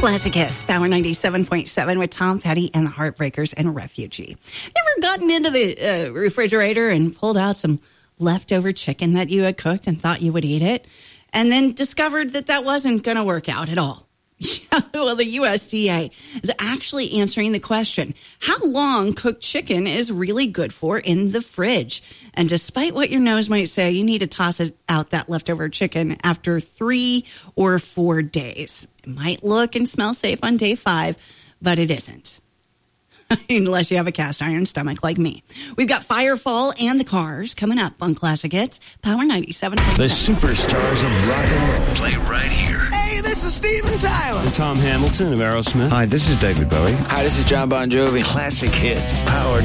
Classic Hits, Power 97.7 with Tom Petty and the Heartbreakers and Refugee. Ever gotten into the refrigerator and pulled out some leftover chicken that you had cooked and thought you would eat it, and then discovered that wasn't going to work out at all? Yeah, well, the USDA is actually answering the question, how long cooked chicken is really good for in the fridge? And despite what your nose might say, you need to toss out that leftover chicken after 3 or 4 days. It might look and smell safe on day 5, but it isn't. Unless you have a cast iron stomach like me. We've got Firefall and the Cars coming up on Classic Hits, Power 97. The superstars of rock and roll play right here. Hey, this is Steven Tyler. I'm Tom Hamilton of Aerosmith. Hi, this is David Bowie. Hi, this is John Bon Jovi. Classic Hits, Power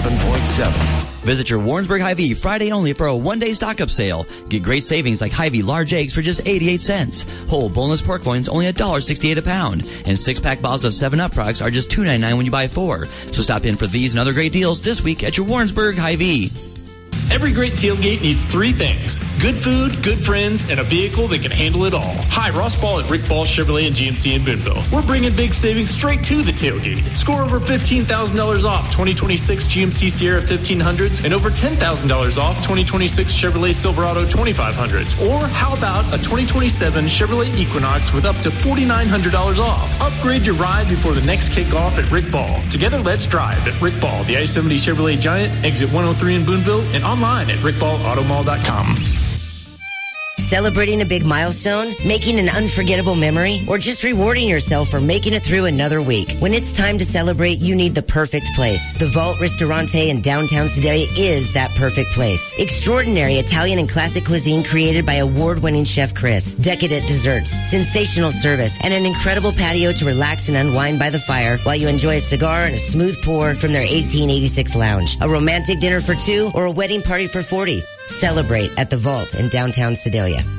97.7. Visit your Warrensburg Hy-Vee Friday only for a one-day stock-up sale. Get great savings like Hy-Vee large eggs for just 88 cents. Whole boneless pork loins only $1.68 a pound. And 6-pack bottles of 7-Up products are just $2.99 when you buy 4. So stop in for these and other great deals this week at your Warrensburg Hy-Vee. Every great tailgate needs 3 things: good food, good friends, and a vehicle that can handle it all. Hi, Ross Ball at Rick Ball Chevrolet and GMC in Boonville. We're bringing big savings straight to the tailgate. Score over $15,000 off 2026 GMC Sierra 1500s and over $10,000 off 2026 Chevrolet Silverado 2500s. Or how about a 2027 Chevrolet Equinox with up to $4,900 off? Upgrade your ride before the next kickoff at Rick Ball. Together, let's drive at Rick Ball, the I-70 Chevrolet Giant, exit 103 in Boonville, and online at rickballautomall.com. Celebrating a big milestone, making an unforgettable memory, or just rewarding yourself for making it through another week. When it's time to celebrate, you need the perfect place. The Vault Ristorante in downtown Sedalia is that perfect place. Extraordinary Italian and classic cuisine created by award-winning chef Chris. Decadent desserts, sensational service, and an incredible patio to relax and unwind by the fire while you enjoy a cigar and a smooth pour from their 1886 lounge. A romantic dinner for 2 or a wedding party for 40. Celebrate at the Vault in downtown Sedalia.